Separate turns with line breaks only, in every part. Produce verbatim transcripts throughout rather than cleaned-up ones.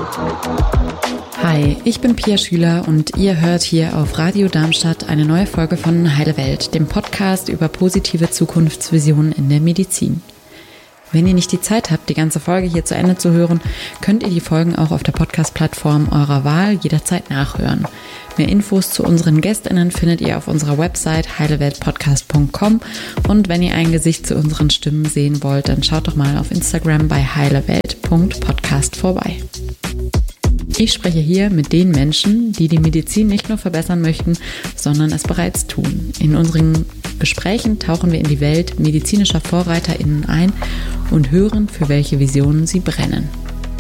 Hi, ich bin Pia Schüler und ihr hört hier auf Radio Darmstadt eine neue Folge von Heile Welt, dem Podcast über positive Zukunftsvisionen in der Medizin. Wenn ihr nicht die Zeit habt, die ganze Folge hier zu Ende zu hören, könnt ihr die Folgen auch auf der Podcast-Plattform eurer Wahl jederzeit nachhören. Mehr Infos zu unseren GästInnen findet ihr auf unserer Website heileweltpodcast punkt com und wenn ihr ein Gesicht zu unseren Stimmen sehen wollt, dann schaut doch mal auf Instagram bei heilewelt punkt podcast vorbei. Ich spreche hier mit den Menschen, die die Medizin nicht nur verbessern möchten, sondern es bereits tun. In unseren Gesprächen tauchen wir in die Welt medizinischer VorreiterInnen ein und hören, für welche Visionen sie brennen.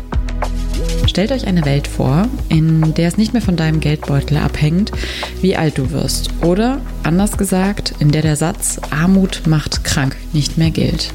Stellt euch eine Welt vor, in der es nicht mehr von deinem Geldbeutel abhängt, wie alt du wirst. Oder, anders gesagt, in der der Satz „Armut macht krank" nicht mehr gilt.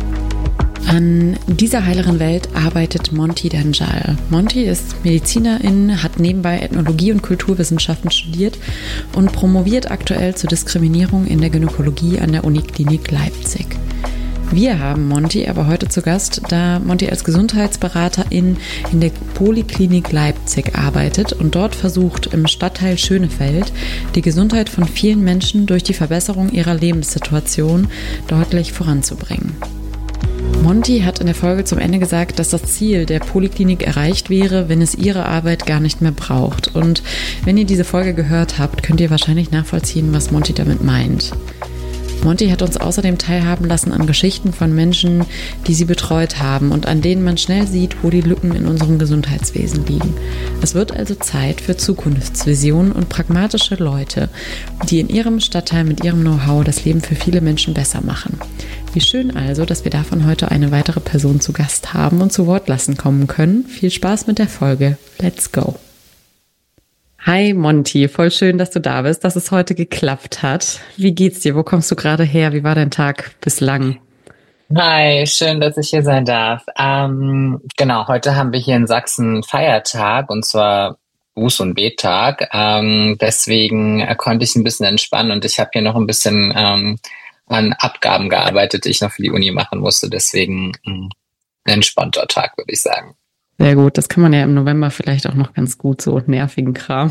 An dieser heileren Welt arbeitet Monty Dhanjal. Monty ist Medizinerin, hat nebenbei Ethnologie und Kulturwissenschaften studiert und promoviert aktuell zur Diskriminierung in der Gynäkologie an der Uniklinik Leipzig. Wir haben Monty aber heute zu Gast, da Monty als Gesundheitsberaterin in der Poliklinik Leipzig arbeitet und dort versucht, im Stadtteil Schönefeld die Gesundheit von vielen Menschen durch die Verbesserung ihrer Lebenssituation deutlich voranzubringen. Monty hat in der Folge zum Ende gesagt, dass das Ziel der Poliklinik erreicht wäre, wenn es ihre Arbeit gar nicht mehr braucht. Und wenn ihr diese Folge gehört habt, könnt ihr wahrscheinlich nachvollziehen, was Monty damit meint. Monty hat uns außerdem teilhaben lassen an Geschichten von Menschen, die sie betreut haben und an denen man schnell sieht, wo die Lücken in unserem Gesundheitswesen liegen. Es wird also Zeit für Zukunftsvisionen und pragmatische Leute, die in ihrem Stadtteil mit ihrem Know-how das Leben für viele Menschen besser machen. Wie schön also, dass wir davon heute eine weitere Person zu Gast haben und zu Wort lassen kommen können. Viel Spaß mit der Folge. Let's go! Hi Monty, voll schön, dass du da bist, dass es heute geklappt hat. Wie geht's dir? Wo kommst du gerade her? Wie war dein Tag bislang?
Hi, schön, dass ich hier sein darf. Ähm, genau, heute haben wir hier in Sachsen Feiertag und zwar Buß- und Bettag. Ähm, deswegen äh, konnte ich ein bisschen entspannen und ich habe hier noch ein bisschen ähm, an Abgaben gearbeitet, die ich noch für die Uni machen musste. Deswegen ein entspannter Tag, würde ich sagen.
Sehr gut, das kann man ja im November vielleicht auch noch ganz gut, so nervigen Kram.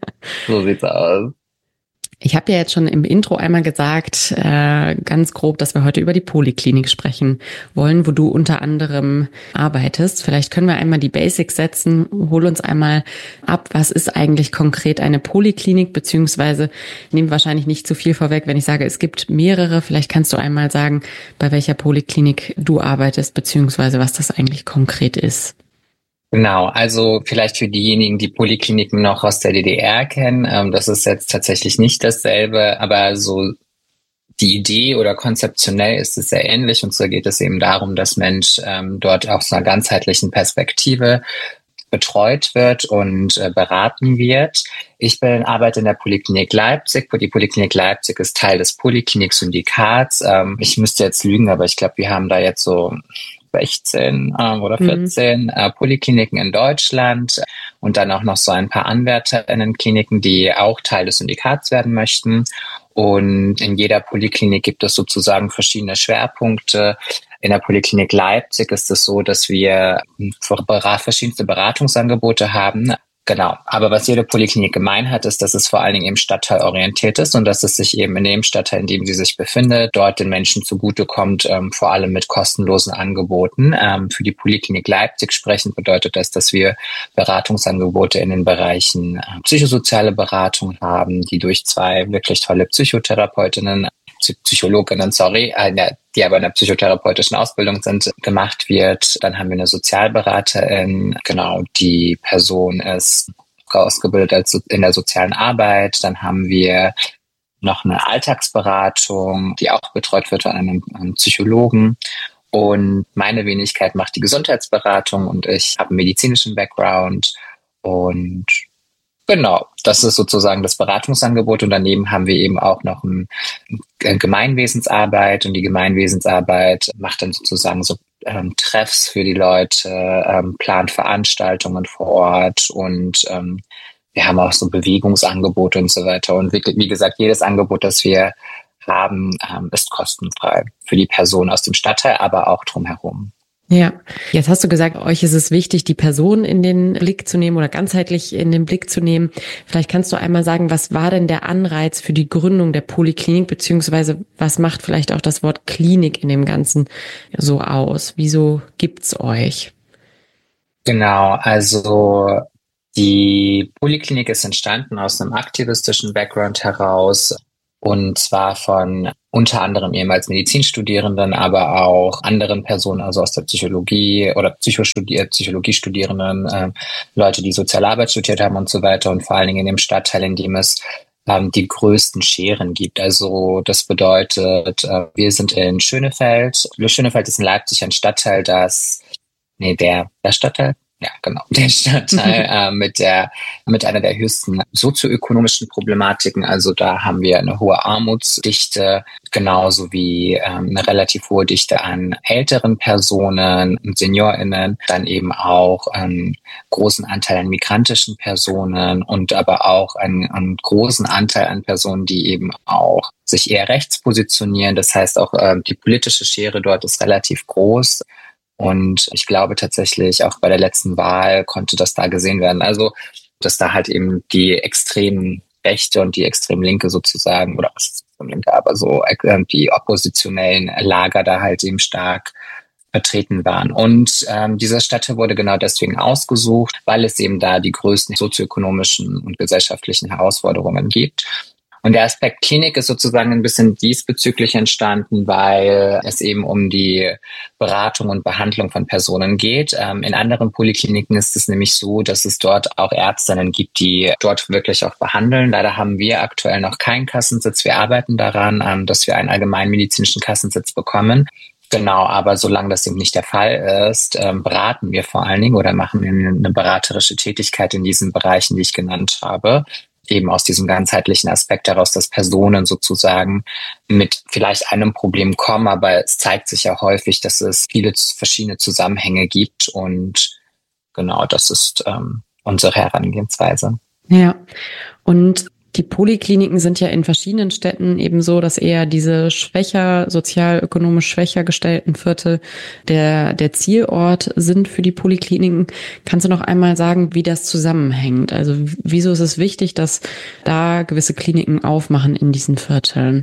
So sieht's aus.
Ich habe ja jetzt schon im Intro einmal gesagt, äh, ganz grob, dass wir heute über die Poliklinik sprechen wollen, wo du unter anderem arbeitest. Vielleicht können wir einmal die Basics setzen. Hol uns einmal ab, was ist eigentlich konkret eine Poliklinik, beziehungsweise nehmen wahrscheinlich nicht zu viel vorweg, wenn ich sage, es gibt mehrere. Vielleicht kannst du einmal sagen, bei welcher Poliklinik du arbeitest, beziehungsweise was das eigentlich konkret ist.
Genau, also vielleicht für diejenigen, die Polikliniken noch aus der D D R kennen, ähm, das ist jetzt tatsächlich nicht dasselbe, aber so die Idee oder konzeptionell ist es sehr ähnlich und so geht es eben darum, dass Mensch ähm, dort aus einer ganzheitlichen Perspektive betreut wird und äh, beraten wird. Ich bin arbeite in der Poliklinik Leipzig. Die Poliklinik Leipzig ist Teil des Poliklinik-Syndikats. Ähm, ich müsste jetzt lügen, aber ich glaube, wir haben da jetzt so sechzehn äh, oder vierzehn mhm. äh, Polikliniken in Deutschland und dann auch noch so ein paar AnwärterInnen-Kliniken, die auch Teil des Syndikats werden möchten. Und in jeder Poliklinik gibt es sozusagen verschiedene Schwerpunkte. In der Poliklinik Leipzig ist es so, dass wir verschiedenste Beratungsangebote haben. Genau. Aber was jede Poliklinik gemein hat, ist, dass es vor allen Dingen im Stadtteil orientiert ist und dass es sich eben in dem Stadtteil, in dem sie sich befindet, dort den Menschen zugutekommt, ähm, vor allem mit kostenlosen Angeboten. Ähm, für die Poliklinik Leipzig sprechend bedeutet das, dass wir Beratungsangebote in den Bereichen äh, psychosoziale Beratung haben, die durch zwei wirklich tolle Psychotherapeutinnen, Psychologinnen, sorry, eine, die aber in der psychotherapeutischen Ausbildung sind, gemacht wird. Dann haben wir eine Sozialberaterin, genau, die Person ist ausgebildet als in der sozialen Arbeit. Dann haben wir noch eine Alltagsberatung, die auch betreut wird von einem, einem Psychologen. Und meine Wenigkeit macht die Gesundheitsberatung und ich habe einen medizinischen Background und genau, das ist sozusagen das Beratungsangebot und daneben haben wir eben auch noch ein, eine Gemeinwesensarbeit und die Gemeinwesensarbeit macht dann sozusagen so ähm, Treffs für die Leute, ähm, plant Veranstaltungen vor Ort und ähm, wir haben auch so Bewegungsangebote und so weiter und wie, wie gesagt, jedes Angebot, das wir haben, ähm, ist kostenfrei für die Person aus dem Stadtteil, aber auch drumherum.
Ja, jetzt hast du gesagt, euch ist es wichtig, die Person in den Blick zu nehmen oder ganzheitlich in den Blick zu nehmen. Vielleicht kannst du einmal sagen, was war denn der Anreiz für die Gründung der Poliklinik, beziehungsweise was macht vielleicht auch das Wort Klinik in dem Ganzen so aus? Wieso gibt's euch?
Genau, also die Poliklinik ist entstanden aus einem aktivistischen Background heraus, und zwar von unter anderem ehemals Medizinstudierenden, aber auch anderen Personen, also aus der Psychologie oder Psychostudie- Psychologiestudierenden, äh, Leute, die Sozialarbeit studiert haben und so weiter, und vor allen Dingen in dem Stadtteil, in dem es ähm, die größten Scheren gibt. Also das bedeutet, äh, wir sind in Schönefeld. Schönefeld ist in Leipzig ein Stadtteil, das, nee, der, der Stadtteil? Ja, genau, der Stadtteil äh, mit der mit einer der höchsten sozioökonomischen Problematiken. Also da haben wir eine hohe Armutsdichte, genauso wie ähm, eine relativ hohe Dichte an älteren Personen und SeniorInnen, dann eben auch einen großen Anteil an migrantischen Personen und aber auch einen, einen großen Anteil an Personen, die eben auch sich eher rechts positionieren. Das heißt auch äh, die politische Schere dort ist relativ groß. Und ich glaube tatsächlich, auch bei der letzten Wahl konnte das da gesehen werden. Also, dass da halt eben die extremen Rechte und die extrem Linke sozusagen, oder was ist extrem Linke, aber so äh, die oppositionellen Lager da halt eben stark vertreten waren. Und ähm, dieser Stadtteil wurde genau deswegen ausgesucht, weil es eben da die größten sozioökonomischen und gesellschaftlichen Herausforderungen gibt. Und der Aspekt Klinik ist sozusagen ein bisschen diesbezüglich entstanden, weil es eben um die Beratung und Behandlung von Personen geht. Ähm, in anderen Polikliniken ist es nämlich so, dass es dort auch Ärztinnen gibt, die dort wirklich auch behandeln. Leider haben wir aktuell noch keinen Kassensitz. Wir arbeiten daran, ähm, dass wir einen allgemeinmedizinischen Kassensitz bekommen. Genau, aber solange das eben nicht der Fall ist, ähm, beraten wir vor allen Dingen oder machen eine beraterische Tätigkeit in diesen Bereichen, die ich genannt habe. Eben aus diesem ganzheitlichen Aspekt heraus, dass Personen sozusagen mit vielleicht einem Problem kommen, aber es zeigt sich ja häufig, dass es viele verschiedene Zusammenhänge gibt, und genau, das ist ähm, unsere Herangehensweise.
Ja, und die Polikliniken sind ja in verschiedenen Städten eben so, dass eher diese schwächer, sozialökonomisch schwächer gestellten Viertel der, der Zielort sind für die Polikliniken. Kannst du noch einmal sagen, wie das zusammenhängt? Also wieso ist es wichtig, dass da gewisse Kliniken aufmachen in diesen Vierteln?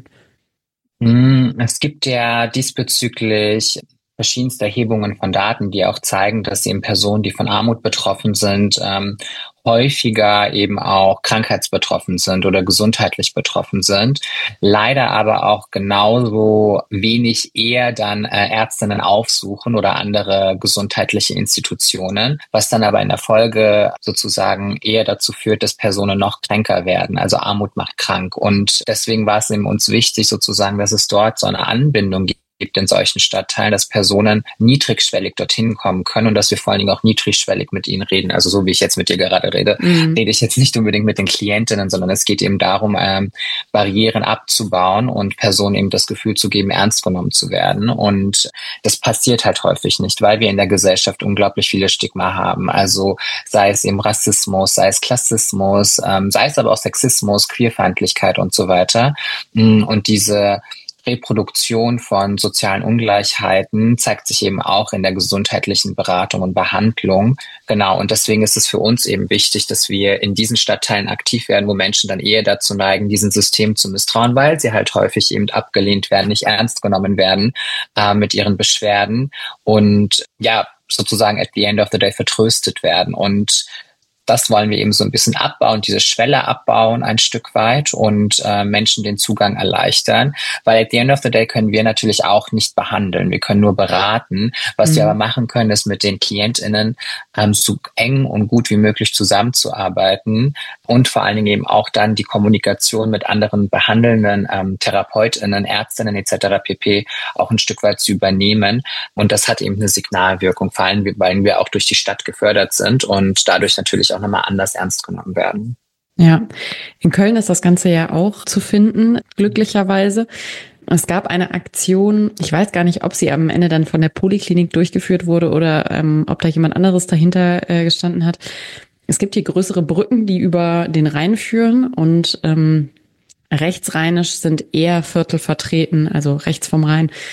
Es gibt ja diesbezüglich verschiedenste Erhebungen von Daten, die auch zeigen, dass eben Personen, die von Armut betroffen sind, ähm, häufiger eben auch krankheitsbetroffen sind oder gesundheitlich betroffen sind. Leider aber auch genauso wenig eher dann äh, Ärztinnen aufsuchen oder andere gesundheitliche Institutionen, was dann aber in der Folge sozusagen eher dazu führt, dass Personen noch kränker werden. Also Armut macht krank. Und deswegen war es eben uns wichtig sozusagen, dass es dort so eine Anbindung gibt gibt in solchen Stadtteilen, dass Personen niedrigschwellig dorthin kommen können und dass wir vor allen Dingen auch niedrigschwellig mit ihnen reden. Also so wie ich jetzt mit dir gerade rede, mhm. rede ich jetzt nicht unbedingt mit den Klientinnen, sondern es geht eben darum, ähm, Barrieren abzubauen und Personen eben das Gefühl zu geben, ernst genommen zu werden. Und das passiert halt häufig nicht, weil wir in der Gesellschaft unglaublich viele Stigma haben. Also sei es eben Rassismus, sei es Klassismus, ähm, sei es aber auch Sexismus, Queerfeindlichkeit und so weiter. Und diese Reproduktion von sozialen Ungleichheiten zeigt sich eben auch in der gesundheitlichen Beratung und Behandlung. Genau, und deswegen ist es für uns eben wichtig, dass wir in diesen Stadtteilen aktiv werden, wo Menschen dann eher dazu neigen, diesem System zu misstrauen, weil sie halt häufig eben abgelehnt werden, nicht ernst genommen werden äh, mit ihren Beschwerden und ja, sozusagen at the end of the day vertröstet werden. Und das wollen wir eben so ein bisschen abbauen, diese Schwelle abbauen ein Stück weit und äh, Menschen den Zugang erleichtern. Weil at the end of the day können wir natürlich auch nicht behandeln. Wir können nur beraten. Was mhm. wir aber machen können, ist mit den KlientInnen ähm, so eng und gut wie möglich zusammenzuarbeiten und vor allen Dingen eben auch dann die Kommunikation mit anderen behandelnden ähm, TherapeutInnen, ÄrztInnen et cetera pp. Auch ein Stück weit zu übernehmen. Und das hat eben eine Signalwirkung, vor allem weil wir auch durch die Stadt gefördert sind und dadurch natürlich auch nochmal anders ernst genommen werden.
Ja, in Köln ist das Ganze ja auch zu finden, glücklicherweise. Es gab eine Aktion, ich weiß gar nicht, ob sie am Ende dann von der Poliklinik durchgeführt wurde oder ähm, ob da jemand anderes dahinter äh, gestanden hat. Es gibt hier größere Brücken, die über den Rhein führen und ähm, rechtsrheinisch sind eher Viertel vertreten, also rechts vom Rhein,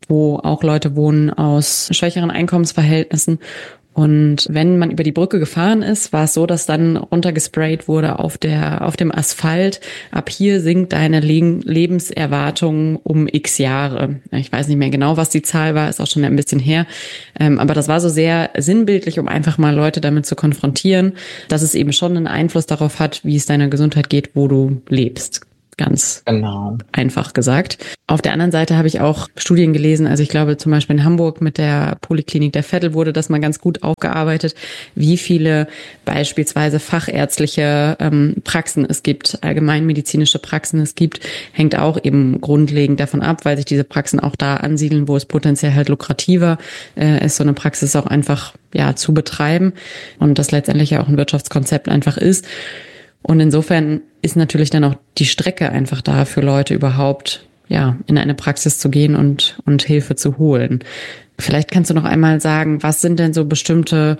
wo auch Leute wohnen aus schwächeren Einkommensverhältnissen. Und wenn man über die Brücke gefahren ist, war es so, dass dann runtergesprayt wurde auf der, auf dem Asphalt. Ab hier sinkt deine Le- Lebenserwartung um x Jahre. Ich weiß nicht mehr genau, was die Zahl war, ist auch schon ein bisschen her. Ähm, aber das war so sehr sinnbildlich, um einfach mal Leute damit zu konfrontieren, dass es eben schon einen Einfluss darauf hat, wie es deiner Gesundheit geht, wo du lebst. Ganz genau. Einfach gesagt. Auf der anderen Seite habe ich auch Studien gelesen, also ich glaube zum Beispiel in Hamburg mit der Poliklinik der Veddel wurde das mal ganz gut aufgearbeitet, wie viele beispielsweise fachärztliche ähm, Praxen es gibt, allgemeinmedizinische Praxen es gibt, hängt auch eben grundlegend davon ab, weil sich diese Praxen auch da ansiedeln, wo es potenziell halt lukrativer äh, ist, so eine Praxis auch einfach ja zu betreiben und das letztendlich ja auch ein Wirtschaftskonzept einfach ist. Und insofern ist natürlich dann auch die Strecke einfach da für Leute überhaupt, ja, in eine Praxis zu gehen und, und Hilfe zu holen. Vielleicht kannst du noch einmal sagen, was sind denn so bestimmte,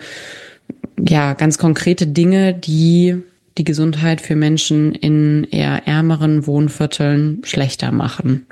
ja, ganz konkrete Dinge, die die Gesundheit für Menschen in eher ärmeren Wohnvierteln schlechter machen?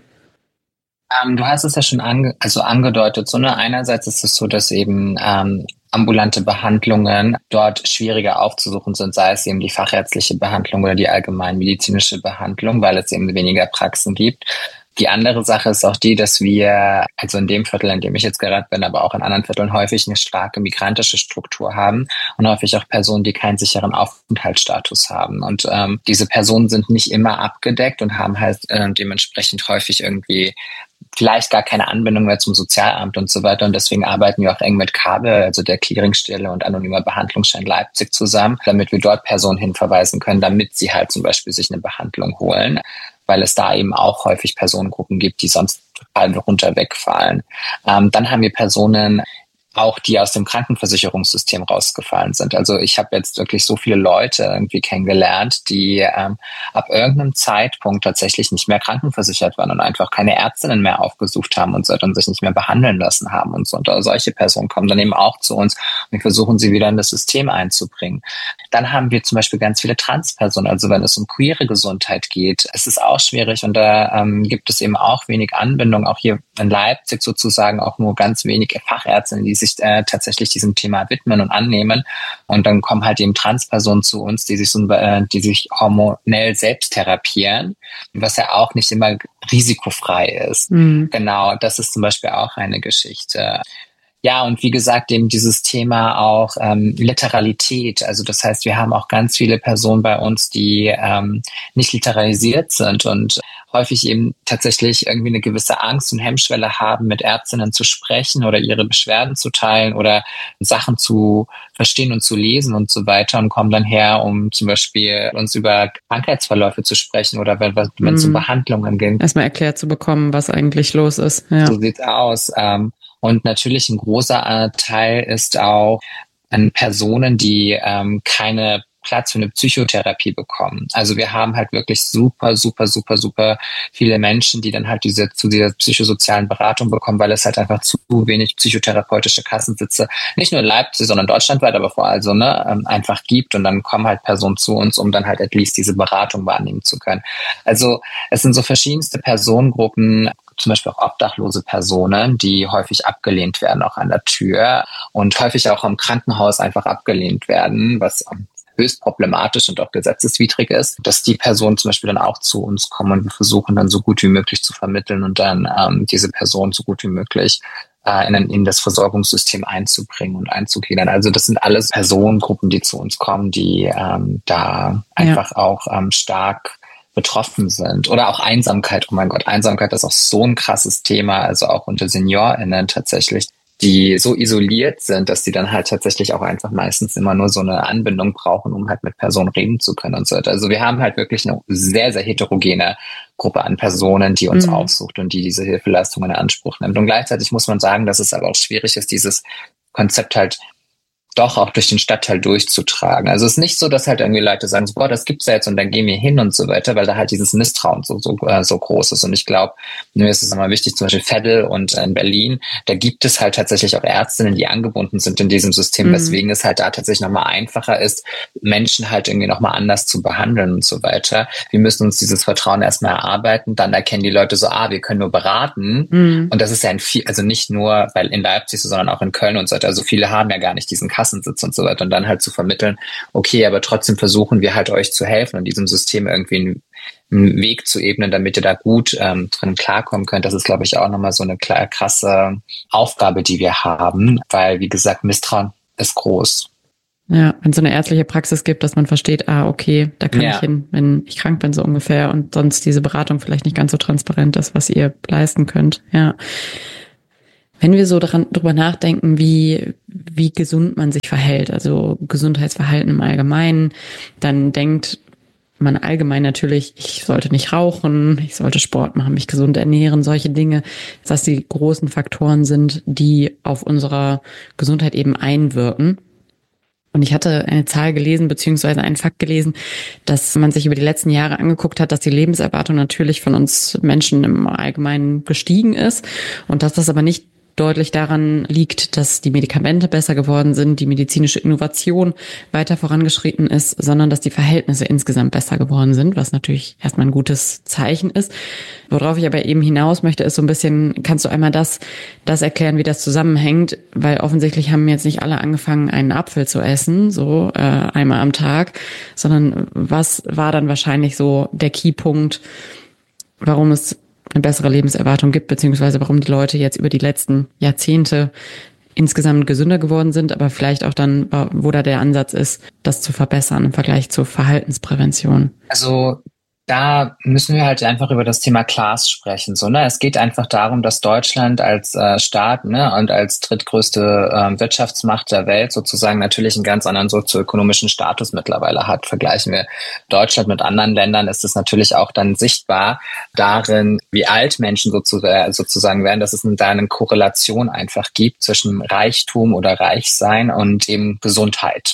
Ähm, du hast es ja schon ange also angedeutet. So, ne, einerseits ist es so, dass eben ähm, ambulante Behandlungen dort schwieriger aufzusuchen sind, sei es eben die fachärztliche Behandlung oder die allgemeinmedizinische Behandlung, weil es eben weniger Praxen gibt. Die andere Sache ist auch die, dass wir, also in dem Viertel, in dem ich jetzt gerade bin, aber auch in anderen Vierteln häufig eine starke migrantische Struktur haben und häufig auch Personen, die keinen sicheren Aufenthaltsstatus haben. Und ähm, diese Personen sind nicht immer abgedeckt und haben halt äh, dementsprechend häufig irgendwie vielleicht gar keine Anbindung mehr zum Sozialamt und so weiter. Und deswegen arbeiten wir auch eng mit Kabel, also der Clearingstelle und Anonymer Behandlungsschein Leipzig zusammen, damit wir dort Personen hinverweisen können, damit sie halt zum Beispiel sich eine Behandlung holen, weil es da eben auch häufig Personengruppen gibt, die sonst total runter wegfallen. Ähm, dann haben wir Personen, auch die aus dem Krankenversicherungssystem rausgefallen sind. Also ich habe jetzt wirklich so viele Leute irgendwie kennengelernt, die ähm, ab irgendeinem Zeitpunkt tatsächlich nicht mehr krankenversichert waren und einfach keine Ärztinnen mehr aufgesucht haben und so und sich nicht mehr behandeln lassen haben und so. Und solche Personen kommen dann eben auch zu uns und wir versuchen sie wieder in das System einzubringen. Dann haben wir zum Beispiel ganz viele Transpersonen, also wenn es um queere Gesundheit geht, es ist auch schwierig und da ähm, gibt es eben auch wenig Anbindung, auch hier in Leipzig sozusagen auch nur ganz wenig Fachärztinnen, die sich äh, tatsächlich diesem Thema widmen und annehmen. Und dann kommen halt eben Transpersonen zu uns, die sich so, äh, die sich hormonell selbst therapieren, was ja auch nicht immer risikofrei ist. Mhm. Genau, das ist zum Beispiel auch eine Geschichte. Ja, und wie gesagt, eben dieses Thema auch ähm, Literalität. Also das heißt, wir haben auch ganz viele Personen bei uns, die ähm, nicht literalisiert sind und häufig eben tatsächlich irgendwie eine gewisse Angst und Hemmschwelle haben, mit Ärztinnen zu sprechen oder ihre Beschwerden zu teilen oder Sachen zu verstehen und zu lesen und so weiter und kommen dann her, um zum Beispiel uns über Krankheitsverläufe zu sprechen oder wenn es mm. um Behandlungen geht.
Erstmal erklärt zu bekommen, was eigentlich los ist.
Ja. So sieht's aus. Ähm, Und natürlich ein großer Teil ist auch an Personen, die ähm, keine Platz für eine Psychotherapie bekommen. Also wir haben halt wirklich super, super, super, super viele Menschen, die dann halt diese zu dieser psychosozialen Beratung bekommen, weil es halt einfach zu wenig psychotherapeutische Kassensitze, nicht nur in Leipzig, sondern deutschlandweit, aber vor allem so, ne, einfach gibt. Und dann kommen halt Personen zu uns, um dann halt at least diese Beratung wahrnehmen zu können. Also es sind so verschiedenste Personengruppen, zum Beispiel auch obdachlose Personen, die häufig abgelehnt werden, auch an der Tür und häufig auch im Krankenhaus einfach abgelehnt werden, was höchst problematisch und auch gesetzeswidrig ist, dass die Personen zum Beispiel dann auch zu uns kommen und wir versuchen dann so gut wie möglich zu vermitteln und dann ähm, diese Personen so gut wie möglich äh, in, in das Versorgungssystem einzubringen und einzugliedern. Also das sind alles Personengruppen, die zu uns kommen, die ähm, da einfach ja. auch ähm, stark betroffen sind. Oder auch Einsamkeit. Oh mein Gott, Einsamkeit ist auch so ein krasses Thema, also auch unter SeniorInnen tatsächlich, die so isoliert sind, dass die dann halt tatsächlich auch einfach meistens immer nur so eine Anbindung brauchen, um halt mit Personen reden zu können und so weiter. Also wir haben halt wirklich eine sehr, sehr heterogene Gruppe an Personen, die uns mhm. aufsucht und die diese Hilfeleistungen in Anspruch nimmt. Und gleichzeitig muss man sagen, dass es aber auch schwierig ist, dieses Konzept halt doch auch durch den Stadtteil durchzutragen. Also es ist nicht so, dass halt irgendwie Leute sagen, so, boah, das gibt's ja jetzt und dann gehen wir hin und so weiter, weil da halt dieses Misstrauen so so, äh, so groß ist. Und ich glaube, mir ist es nochmal wichtig, zum Beispiel Veddel und äh, in Berlin, da gibt es halt tatsächlich auch Ärztinnen, die angebunden sind in diesem System, mhm. weswegen es halt da tatsächlich nochmal einfacher ist, Menschen halt irgendwie nochmal anders zu behandeln und so weiter. Wir müssen uns dieses Vertrauen erstmal erarbeiten, dann erkennen die Leute so, ah, wir können nur beraten. Mhm. Und das ist ja ein viel, also nicht nur, weil in Leipzig, sondern auch in Köln und so weiter. Also viele haben ja gar nicht diesen Kassensitz und so weiter und dann halt zu vermitteln, okay, aber trotzdem versuchen wir halt euch zu helfen und diesem System irgendwie einen, einen Weg zu ebnen, damit ihr da gut ähm, drin klarkommen könnt. Das ist, glaube ich, auch nochmal so eine klar, krasse Aufgabe, die wir haben, weil, wie gesagt, Misstrauen ist groß.
Ja, wenn es so eine ärztliche Praxis gibt, dass man versteht, ah, okay, da kann ja. ich hin, wenn ich krank bin, so ungefähr, und sonst diese Beratung vielleicht nicht ganz so transparent ist, was ihr leisten könnt. Ja. Wenn wir so daran, drüber nachdenken, wie, wie gesund man sich verhält, also Gesundheitsverhalten im Allgemeinen, dann denkt man allgemein natürlich, ich sollte nicht rauchen, ich sollte Sport machen, mich gesund ernähren, solche Dinge, dass das die großen Faktoren sind, die auf unsere Gesundheit eben einwirken. Und ich hatte eine Zahl gelesen, beziehungsweise einen Fakt gelesen, dass man sich über die letzten Jahre angeguckt hat, dass die Lebenserwartung natürlich von uns Menschen im Allgemeinen gestiegen ist und dass das aber nicht deutlich daran liegt, dass die Medikamente besser geworden sind, die medizinische Innovation weiter vorangeschritten ist, sondern dass die Verhältnisse insgesamt besser geworden sind, was natürlich erstmal ein gutes Zeichen ist. Worauf ich aber eben hinaus möchte, ist so ein bisschen, kannst du einmal das, das erklären, wie das zusammenhängt, weil offensichtlich haben jetzt nicht alle angefangen, einen Apfel zu essen, so äh, einmal am Tag, sondern was war dann wahrscheinlich so der Keypunkt, warum es eine bessere Lebenserwartung gibt, beziehungsweise warum die Leute jetzt über die letzten Jahrzehnte insgesamt gesünder geworden sind, aber vielleicht auch dann, wo da der Ansatz ist, das zu verbessern im Vergleich zur Verhaltensprävention.
Also da müssen wir halt einfach über das Thema Class sprechen. So, ne? Es geht einfach darum, dass Deutschland als äh, Staat, ne, und als drittgrößte äh, Wirtschaftsmacht der Welt sozusagen natürlich einen ganz anderen sozioökonomischen Status mittlerweile hat. Vergleichen wir Deutschland mit anderen Ländern, ist es natürlich auch dann sichtbar darin, wie alt Menschen sozusagen, sozusagen werden, dass es da eine Korrelation einfach gibt zwischen Reichtum oder Reichsein und eben Gesundheit.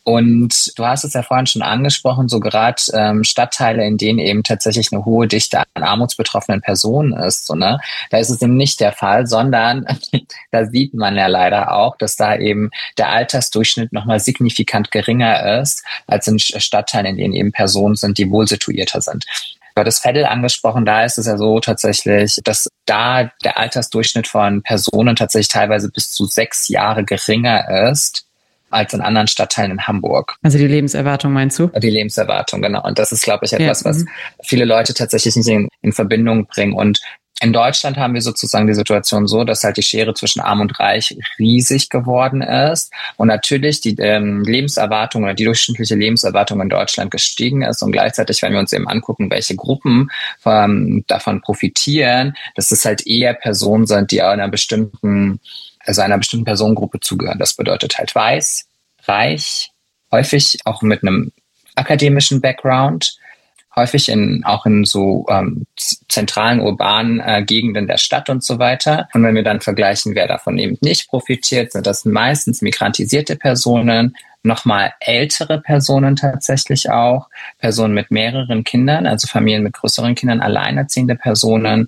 Und du hast es ja vorhin schon angesprochen, so gerade ähm, Stadtteile, in denen eben tatsächlich eine hohe Dichte an armutsbetroffenen Personen ist, so, ne, da ist es eben nicht der Fall, sondern da sieht man ja leider auch, dass da eben der Altersdurchschnitt nochmal signifikant geringer ist, als in Stadtteilen, in denen eben Personen sind, die wohl situierter sind. Du hattest Veddel angesprochen, da ist es ja so tatsächlich, dass da der Altersdurchschnitt von Personen tatsächlich teilweise bis zu sechs Jahre geringer ist als in anderen Stadtteilen in Hamburg.
Also die Lebenserwartung meinst du?
Die Lebenserwartung, genau. Und das ist, glaube ich, etwas, ja, was viele Leute tatsächlich nicht in, in Verbindung bringen. Und in Deutschland haben wir sozusagen die Situation so, dass halt die Schere zwischen Arm und Reich riesig geworden ist. Und natürlich die ähm, Lebenserwartung oder die durchschnittliche Lebenserwartung in Deutschland gestiegen ist. Und gleichzeitig, wenn wir uns eben angucken, welche Gruppen ähm, davon profitieren, dass es halt eher Personen sind, die einer bestimmten also einer bestimmten Personengruppe zugehören. Das bedeutet halt weiß, reich, häufig auch mit einem akademischen Background, häufig in auch in so ähm, zentralen urbanen äh, Gegenden der Stadt und so weiter. Und wenn wir dann vergleichen, wer davon eben nicht profitiert, sind das meistens migrantisierte Personen, nochmal ältere Personen tatsächlich auch, Personen mit mehreren Kindern, also Familien mit größeren Kindern, alleinerziehende Personen.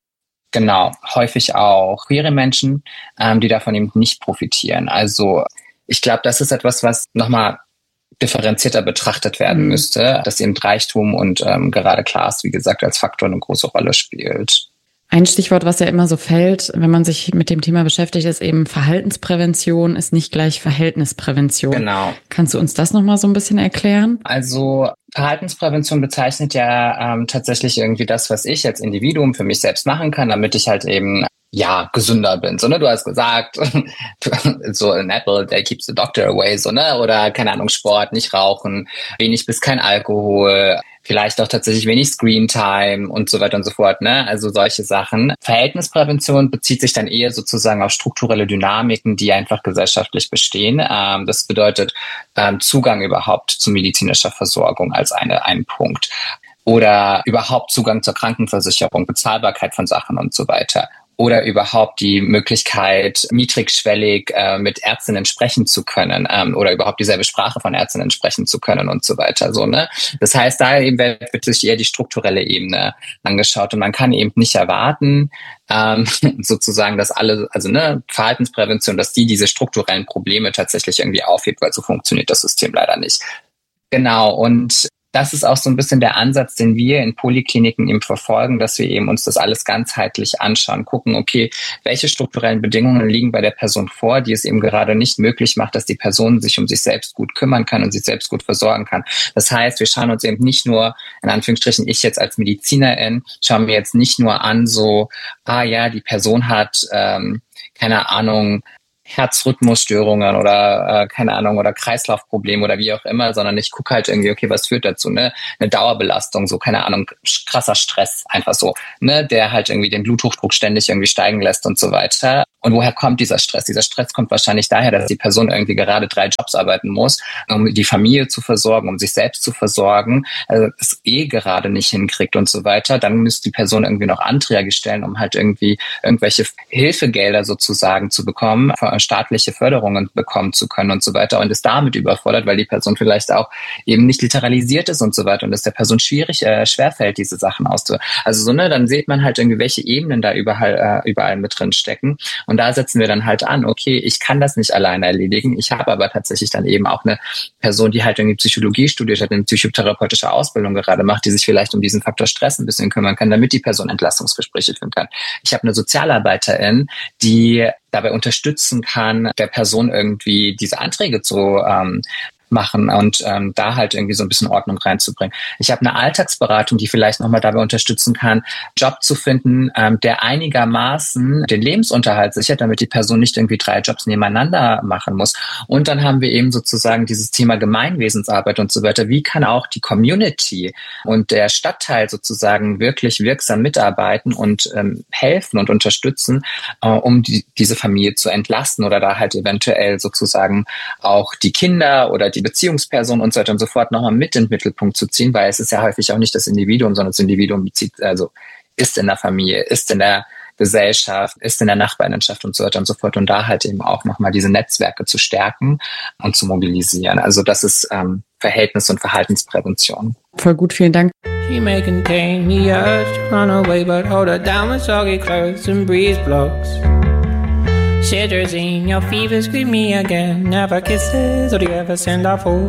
Genau, häufig auch queere Menschen, ähm, die davon eben nicht profitieren. Also ich glaube, das ist etwas, was nochmal differenzierter betrachtet werden mhm. müsste, dass eben Reichtum und ähm, gerade Class, wie gesagt, als Faktor eine große Rolle spielt.
Ein Stichwort, was ja immer so fällt, wenn man sich mit dem Thema beschäftigt, ist eben Verhaltensprävention ist nicht gleich Verhältnisprävention.
Genau.
Kannst du uns das nochmal so ein bisschen erklären?
Also Verhaltensprävention bezeichnet ja ähm, tatsächlich irgendwie das, was ich als Individuum für mich selbst machen kann, damit ich halt eben ja gesünder bin. So, ne, du hast gesagt, so an apple, that keeps the doctor away, so, ne, oder keine Ahnung, Sport, nicht rauchen, wenig bis kein Alkohol, vielleicht auch tatsächlich wenig Screentime und so weiter und so fort, ne? Also solche Sachen. Verhältnisprävention bezieht sich dann eher sozusagen auf strukturelle Dynamiken, die einfach gesellschaftlich bestehen. Ähm, das bedeutet ähm, Zugang überhaupt zu medizinischer Versorgung als eine, ein Punkt. Oder überhaupt Zugang zur Krankenversicherung, Bezahlbarkeit von Sachen und so weiter. oder überhaupt die Möglichkeit, niedrigschwellig äh, mit Ärztinnen sprechen zu können ähm, oder überhaupt dieselbe Sprache von Ärztinnen sprechen zu können und so weiter. So, ne? Das heißt, da eben wird sich eher die strukturelle Ebene angeschaut und man kann eben nicht erwarten, ähm, sozusagen, dass alle, also ne, Verhaltensprävention, dass die diese strukturellen Probleme tatsächlich irgendwie aufhebt, weil so funktioniert das System leider nicht. Genau, und das ist auch so ein bisschen der Ansatz, den wir in Polikliniken eben verfolgen, dass wir eben uns das alles ganzheitlich anschauen, gucken, okay, welche strukturellen Bedingungen liegen bei der Person vor, die es eben gerade nicht möglich macht, dass die Person sich um sich selbst gut kümmern kann und sich selbst gut versorgen kann. Das heißt, wir schauen uns eben nicht nur, in Anführungsstrichen, ich jetzt als Medizinerin, schauen mir jetzt nicht nur an, so, ah ja, die Person hat, ähm, keine Ahnung, Herzrhythmusstörungen oder äh, keine Ahnung oder Kreislaufprobleme oder wie auch immer, sondern ich gucke halt irgendwie, okay, was führt dazu, ne? Eine Dauerbelastung, so keine Ahnung, krasser Stress, einfach so, ne, der halt irgendwie den Bluthochdruck ständig irgendwie steigen lässt und so weiter. Und woher kommt dieser Stress? Dieser Stress kommt wahrscheinlich daher, dass die Person irgendwie gerade drei Jobs arbeiten muss, um die Familie zu versorgen, um sich selbst zu versorgen, also es eh gerade nicht hinkriegt und so weiter. Dann müsste die Person irgendwie noch Anträge stellen, um halt irgendwie irgendwelche Hilfegelder sozusagen zu bekommen, staatliche Förderungen bekommen zu können und so weiter und ist damit überfordert, weil die Person vielleicht auch eben nicht literalisiert ist und so weiter und es der Person schwierig, äh, schwerfällt, diese Sachen auszuführen. Also so, ne, dann sieht man halt irgendwie, welche Ebenen da überall, äh, überall mit drin stecken und da setzen wir dann halt an, okay, ich kann das nicht alleine erledigen, ich habe aber tatsächlich dann eben auch eine Person, die halt irgendwie Psychologie studiert hat, eine psychotherapeutische Ausbildung gerade macht, die sich vielleicht um diesen Faktor Stress ein bisschen kümmern kann, damit die Person Entlastungsgespräche führen kann. Ich habe eine Sozialarbeiterin, die dabei unterstützen kann, der Person irgendwie diese Anträge zu ähm, machen und ähm, da halt irgendwie so ein bisschen Ordnung reinzubringen. Ich habe eine Alltagsberatung, die vielleicht nochmal dabei unterstützen kann, Job zu finden, ähm, der einigermaßen den Lebensunterhalt sichert, damit die Person nicht irgendwie drei Jobs nebeneinander machen muss. Und dann haben wir eben sozusagen dieses Thema Gemeinwesensarbeit und so weiter. Wie kann auch die Community und der Stadtteil sozusagen wirklich wirksam mitarbeiten und ähm, helfen und unterstützen, äh, um die, diese Familie zu entlasten oder da halt eventuell sozusagen auch die Kinder oder die Beziehungsperson und so weiter und so fort nochmal mit in den Mittelpunkt zu ziehen, weil es ist ja häufig auch nicht das Individuum, sondern das Individuum bezieht, also ist in der Familie, ist in der Gesellschaft, ist in der Nachbarinnenschaft und so weiter und so fort und da halt eben auch nochmal diese Netzwerke zu stärken und zu mobilisieren. Also das ist ähm, Verhältnis- und Verhaltensprävention.
Voll gut, vielen Dank.
She may contain the urge to run away, but hold her down with soggy clothes and breeze blocks. Shivers in your fever, scream me again. Never kisses, or do you ever send off